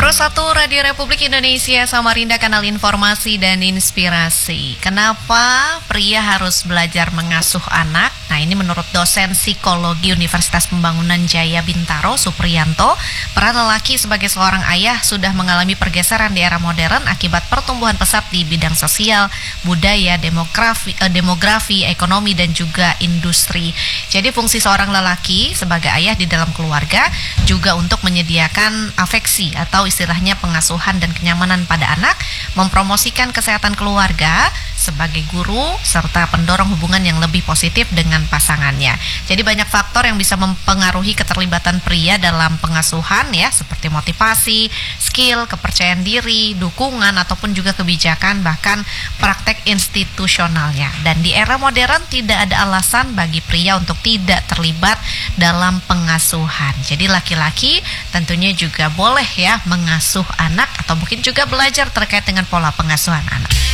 1 Radio Republik Indonesia, Samarinda, kanal informasi dan inspirasi. Kenapa pria harus belajar mengasuh anak? Nah, ini menurut dosen psikologi Universitas Pembangunan Jaya Bintaro, Supriyanto, peran lelaki sebagai seorang ayah sudah mengalami pergeseran di era modern akibat pertumbuhan pesat di bidang sosial, budaya, demografi, ekonomi, dan juga industri. Jadi fungsi seorang lelaki sebagai ayah di dalam keluarga juga untuk menyediakan afeksi atau istilahnya pengasuhan dan kenyamanan pada anak, mempromosikan kesehatan keluarga sebagai guru, serta pendorong hubungan yang lebih positif dengan pasangannya. Jadi banyak faktor yang bisa mempengaruhi keterlibatan pria dalam pengasuhan ya, seperti motivasi, skill, kepercayaan diri, dukungan, ataupun juga kebijakan, bahkan praktek institusionalnya. Dan di era modern tidak ada alasan bagi pria untuk tidak terlibat dalam pengasuhan. Jadi laki-laki tentunya juga boleh ya mengasuh anak atau mungkin juga belajar terkait dengan pola pengasuhan anak.